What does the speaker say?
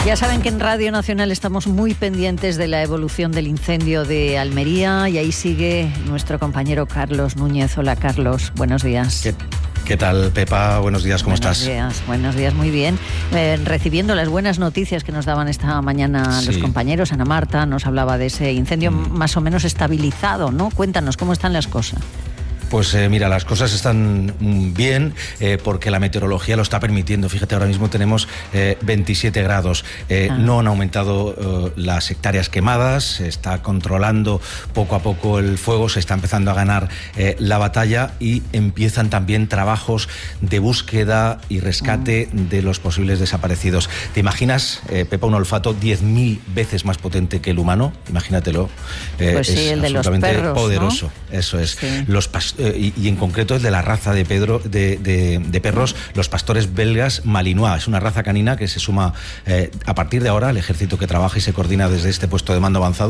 Ya saben que en Radio Nacional estamos muy pendientes de la evolución del incendio de Almería y ahí sigue nuestro compañero Carlos Núñez. Hola Carlos, buenos días. ¿Qué tal, Pepa? Buenos días, ¿cómo estás? Buenos días, muy bien. Recibiendo las buenas noticias que nos daban esta mañana los compañeros. Ana Marta nos hablaba de ese incendio más o menos estabilizado, ¿no? Cuéntanos, ¿cómo están las cosas? Pues mira, las cosas están bien porque la meteorología lo está permitiendo. Fíjate, ahora mismo tenemos 27 grados. No han aumentado las hectáreas quemadas, se está controlando poco a poco el fuego, se está empezando a ganar la batalla y empiezan también trabajos de búsqueda y rescate de los posibles desaparecidos. ¿Te imaginas, Pepa, un olfato 10.000 veces más potente que el humano? Imagínatelo. Pues sí, el de los perros, poderoso, ¿no? Eso es. Sí. Y en concreto es de la raza de perros, los pastores belgas Malinois. Es una raza canina que se suma a partir de ahora al ejército que trabaja y se coordina desde este puesto de mando avanzado.